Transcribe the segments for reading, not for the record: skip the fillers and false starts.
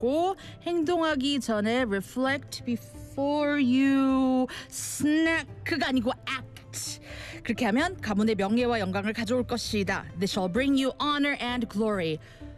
있고 행동하기 전에 reflect before you snack가 아니고 act. 그렇게 하면 가문의 명예와 영광을 가져올 것이다. This shall bring you honor and glory.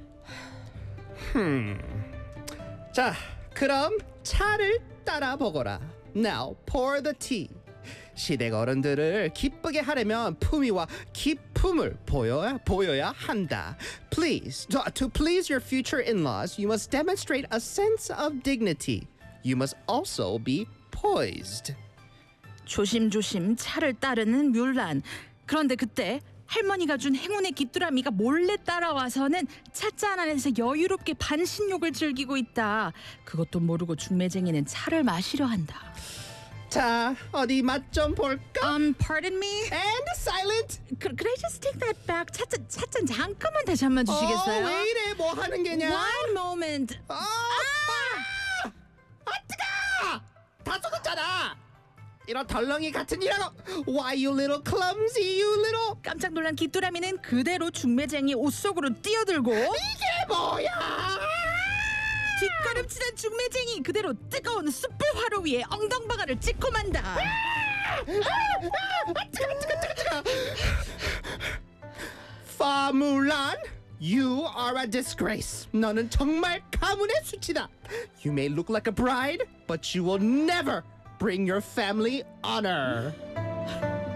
자, 그럼 차를 따라 보거라. Now pour the tea. 시댁 어른들을 기쁘게 하려면 품위와 기품을 보여야 한다. Please, to please your future in-laws, you must demonstrate a sense of dignity. You must also be poised. 조심조심 차를 따르는 뮬란. 그런데 그때 할머니가 준 행운의 귀뚜라미가 몰래 따라와서는 찻잔 안에서 여유롭게 반신욕을 즐기고 있다. 그것도 모르고 중매쟁이는 차를 마시려 한다. 자, 어디 맛 좀 볼까? Pardon me? And silent. Could I just take that back? 찻잔 잠깐만 다시 한번 주시겠어요? 왜 이래? 뭐 하는 게냐? One moment. 뜨거! 다 쏟았잖아. 이런 덜렁이 같은 이라고. Why you little clumsy, you little. 깜짝 놀란 귀뚜라미는 그대로 중매쟁이 옷 속으로 뛰어들고 이게 뭐야? 뒷걸음치던 중매쟁이 그대로 뜨거운 숯불 화로 위에 엉덩방아를 찍고 만다. 뜨거. 파물란, you are a disgrace. 너는 정말 가문의 수치다. You may look like a bride, but you will never bring your family honor.